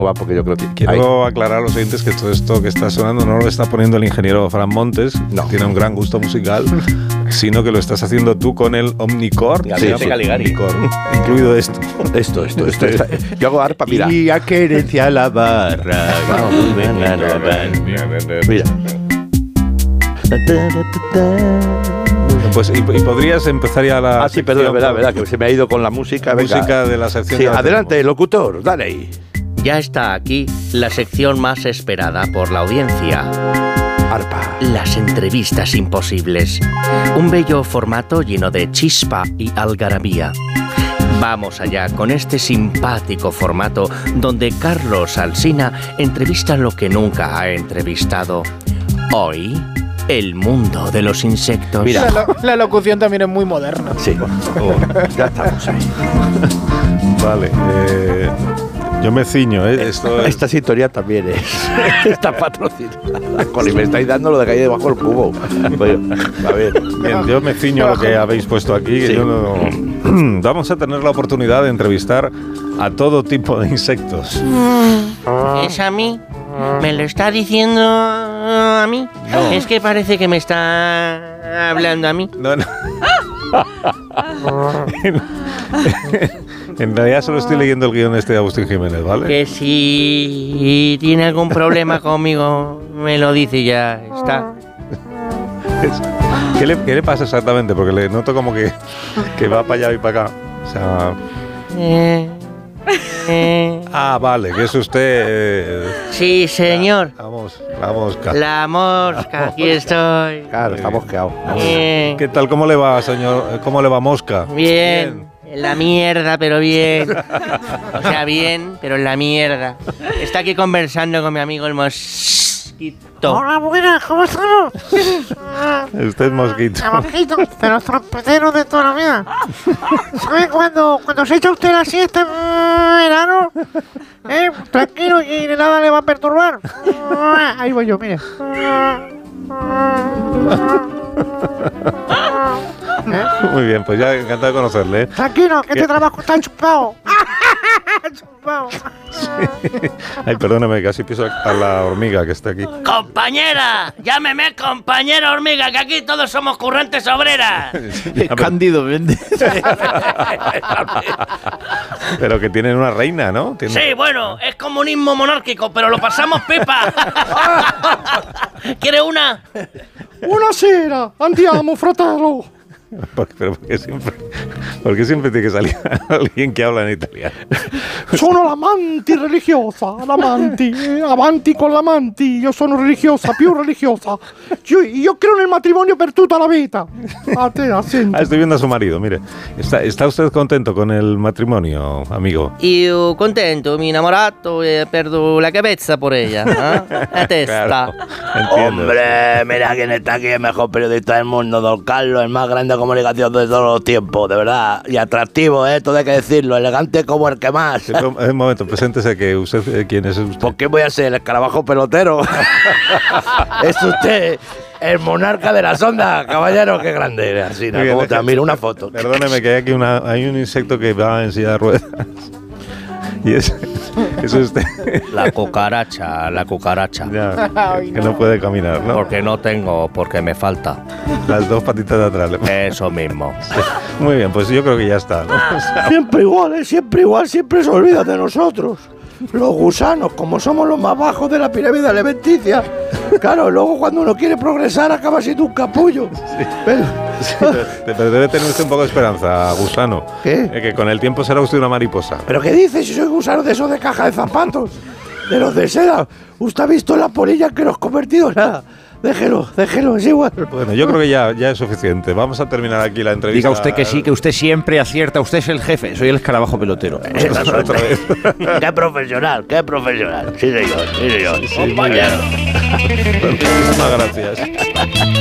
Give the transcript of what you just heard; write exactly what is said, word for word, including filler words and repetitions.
va, porque yo creo que quiero ahí. aclarar a los oyentes que todo esto que está sonando no lo está poniendo el ingeniero Fran Montes, no. tiene un gran gusto musical, sino que lo estás haciendo tú con el Omnichord, sí, sí, Omnichord, incluido esto. Esto, esto, esto. esto. Yo hago arpa, mira. Y a querencia la barra. Mira. Pues y, y podrías empezar ya la. Ah, sí, perdón, verdad, verdad, que se me ha ido con la música. Venga. Música de la sección. Sí, adelante, tenemos. Locutor, dale ahí. Ya está aquí la sección más esperada por la audiencia. Arpa. Las entrevistas imposibles. Un bello formato lleno de chispa y algarabía. Vamos allá con este simpático formato donde Carlos Alsina entrevista lo que nunca ha entrevistado. Hoy, el mundo de los insectos. Mira, la, la locución también es muy moderna. Sí, oh, ya estamos ahí. Vale, eh... yo me ciño, ¿eh? Esto es... Esta sintonía también es. Está patrocinada. Coli, me estáis dando lo de calle debajo del cubo. Bueno, a ver. Bien, yo me ciño a lo que habéis puesto aquí. Sí. Yo no... Vamos a tener la oportunidad de entrevistar a todo tipo de insectos. ¿Es a mí? ¿Me lo está diciendo a mí? No. Es que parece que me está hablando a mí. No, no. En realidad solo estoy leyendo el guión este de Agustín Jiménez, ¿vale? Que si tiene algún problema conmigo, me lo dice y ya está. ¿Qué le, ¿Qué le pasa exactamente? Porque le noto como que, que va para allá y para acá. O sea... Eh, eh. Ah, vale, que es usted... Eh, sí, señor. La, la mosca. La mosca, la mosca aquí estoy. Claro, está mosqueado. Eh. ¿Qué tal? ¿Cómo le va, señor? ¿Cómo le va, mosca? Bien. Bien. En la mierda, pero bien. O sea, bien, pero en la mierda. Está aquí conversando con mi amigo el mosquito. Hola, buenas, ¿cómo estamos? Usted es mosquito. El mosquito, de los trompeteros de toda la vida. ¿Sabe cuando, cuando se echa usted la siesta en verano? Eh, tranquilo, y nada le va a perturbar. Ahí voy yo, mire. ¿Eh? Muy bien, pues ya encantado de conocerle. ¿eh? Tranquilo, que este trabajo está chupado. Chupado. Sí. Ay, perdóname, casi piso a la hormiga que está aquí. ¡Compañera! ¡Llámeme compañera hormiga, que aquí todos somos currantes obreras! Sí, Cándido Méndez. Pero que tienen una reina, ¿no? ¿Tienen... Sí, bueno, es comunismo monárquico, pero lo pasamos pipa. ¿Quiere una? Buonasera, andiamo, fratello. Pero ¿por qué siempre, por qué siempre tiene que salir alguien que habla en italiano? Sono l'amanti religiosa, l'amanti, eh, avanti con l'amanti, io sono religiosa, più religiosa. Io, io creo nel matrimonio per tutta la vita. A te, assenti. Ah, estoy viendo a su marido, mire. ¿Está, ¿Está usted contento con el matrimonio, amigo? Io contento, mi innamorato e perdo la cabeza por ella, ¿eh? La testa. Claro, entiendo. Hombre, mira quién está aquí, el mejor periodista del mundo, don Carlos, el más grande comunicación de todos los tiempos, de verdad. Y atractivo, ¿eh? Todo hay que decirlo, elegante como el que más. Sí, un momento, preséntese que usted, eh, ¿quién es usted? ¿Por qué voy a ser el escarabajo pelotero? Es usted el monarca de la sonda, caballero, qué grande. Así, ¿no? ¿Cómo te admiro? Una foto. Perdóneme que hay aquí una, hay un insecto que va en silla de ruedas. Y es, eso es usted. La cucaracha, la cucaracha. Ya, que, que no puede caminar, ¿no? Porque no tengo, porque me falta. Las dos patitas de atrás. Eso mismo. Sí. Muy bien, pues yo creo que ya está, ¿no? O sea, siempre igual, ¿eh? Siempre igual, siempre se olvida de nosotros. Los gusanos, como somos los más bajos de la pirámide alimenticia. Claro, luego cuando uno quiere progresar acaba siendo un capullo. Sí. Pero, sí, pero, pero debe tener usted un poco de esperanza, gusano. ¿Qué? Eh, que con el tiempo será usted una mariposa. ¿Pero qué dices? Si soy gusano de esos de caja de zapatos, de los de seda. ¿Usted ha visto la polilla que nos ha convertido? Nada. Déjelo, déjelo, es igual. Bueno, yo creo que ya, ya es suficiente. Vamos a terminar aquí la entrevista. Diga usted que sí, que usted siempre acierta. Usted es el jefe, soy el escarabajo pelotero. Otra vez. Qué profesional, qué profesional. Sí, señor, sí, señor. Sí, compañero. Muchísimas gracias.